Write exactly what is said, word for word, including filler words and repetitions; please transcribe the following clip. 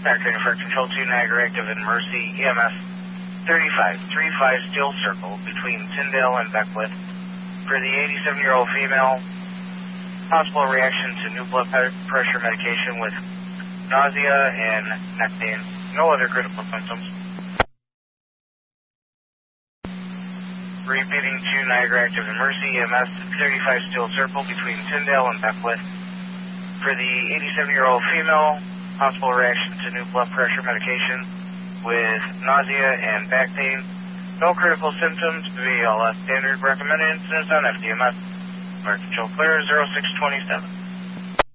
Activating for Control two, Niagara Active and Mercy, E M S thirty-five thirty-five Steel Circle between Tyndale and Beckwith. For the eighty-seven-year-old female, possible reaction to new blood pressure medication with nausea and neck pain. No other critical symptoms. Repeating to Niagara Active and Mercy, E M S thirty-five Steel Circle between Tyndale and Beckwith. For the eighty-seven-year-old female, possible reaction to new blood pressure medication with nausea and back pain. No critical symptoms. B L S standard recommended incidence on F D M S. Mark control clear zero six twenty-seven.